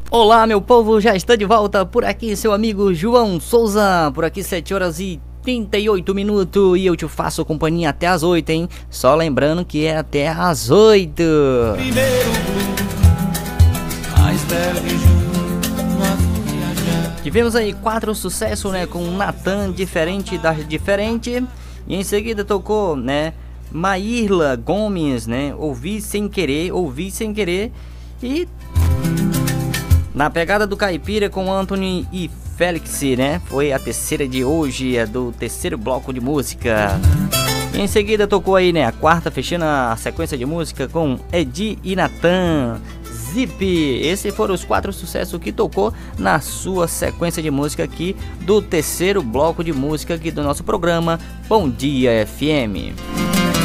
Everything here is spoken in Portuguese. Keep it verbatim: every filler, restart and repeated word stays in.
Olá, meu povo, já está de volta por aqui, seu amigo João Souza. Por aqui, sete horas e trinta e oito minutos. E eu te faço companhia até as oito, hein? Só lembrando que é até as oito. Primeiro mais tivemos aí quatro sucessos, né? Com Natan, Diferente das Diferente. E em seguida tocou, né? Maírla Gomes, né? Ouvi Sem Querer, Ouvi Sem Querer. E na pegada do Caipira com Anthony e Félix, né? Foi a terceira de hoje, é do terceiro bloco de música. E em seguida tocou aí, né? A quarta, fechando a sequência de música com Edi e Natan, Zip. Esses foram os quatro sucessos que tocou na sua sequência de música aqui do terceiro bloco de música aqui do nosso programa Bom Dia F M.